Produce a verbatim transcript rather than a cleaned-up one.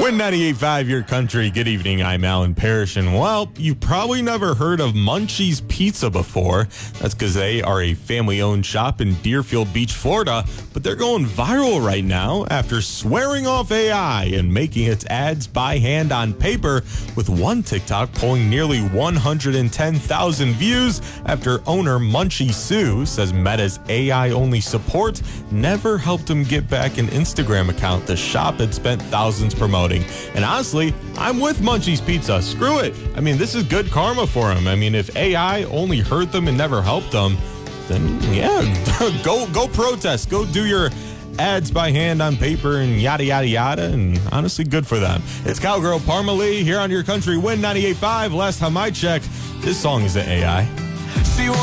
Win ninety-eight point five, your country. Good evening, I'm Alan Parrish. And, well, you've probably never heard of Munchie's Pizza before. That's because they are a family-owned shop in Deerfield Beach, Florida. But they're going viral right now after swearing off A I and making its ads by hand on paper, with one TikTok pulling nearly one hundred ten thousand views after owner Munchie Sue says Meta's A I-only support never helped him get back an Instagram account the shop had spent thousands promoting. And honestly, I'm with Munchie's Pizza. Screw it. I mean, this is good karma for him. I mean, if A I only hurt them and never helped them, then yeah, go go protest. Go do your ads by hand on paper and yada, yada, yada. And honestly, good for them. It's Cowgirl Parma Lee here on your country. Win ninety-eight point five. Last time I checked, this song is an A I.